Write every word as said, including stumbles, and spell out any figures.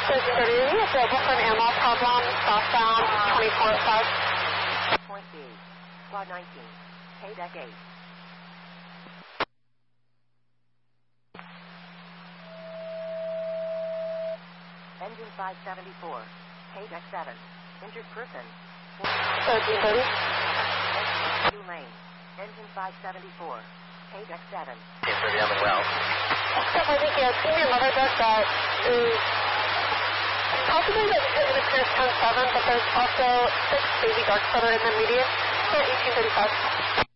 thirteen thirty, we have a Brooklyn Airmall problem, southbound, twenty-four oh five. Point B, squad nineteen, K deck eight. Engine five seventy-four, K deck seven, injured person. thirteen thirty. Two lane, engine five seventy-four, K deck seven. Okay, for the other well. So I think, yeah, senior mother deck that is possibly that it appears ten seven, but there's also six baby darks that are in the median. So eighteen thirty-five.